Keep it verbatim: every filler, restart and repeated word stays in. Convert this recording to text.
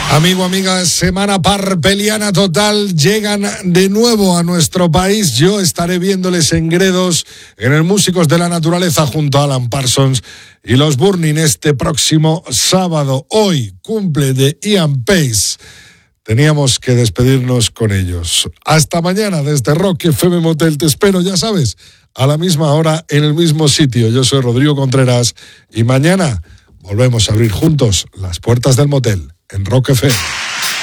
Amigo, amiga, semana parpeliana total, llegan de nuevo a nuestro país. Yo estaré viéndoles en Gredos, en el Músicos de la Naturaleza, junto a Alan Parsons y los Burning este próximo sábado. Hoy, cumple de Ian Pace. Teníamos que despedirnos con ellos. Hasta mañana desde Rock F M Motel. Te espero, ya sabes, a la misma hora, en el mismo sitio. Yo soy Rodrigo Contreras y mañana volvemos a abrir juntos las puertas del motel en Rock F M.